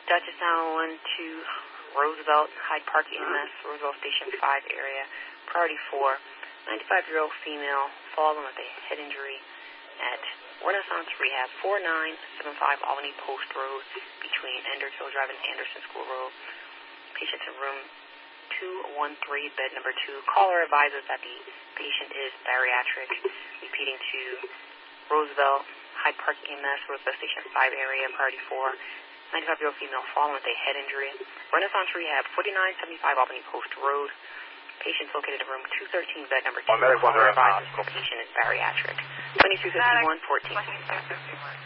Dutchess now 1-2, Roosevelt, Hyde Park EMS, Roosevelt Station 5 area, priority 4, 95-year-old female, fallen with a head injury at Renaissance Rehab, 4975 Albany Post Road, between Endersville Drive and Anderson School Road. Patient's in room 213, bed number 2. Caller advises that the patient is bariatric. Repeating to Roosevelt, Hyde Park EMS, Roosevelt Station 5 area, priority 4. 95-year-old female fallen with a head injury. Renaissance Rehab, 4975 Albany Post Road. Patient located in room 213, bed number 2. Caller advises the patient is bariatric. 2251, 14.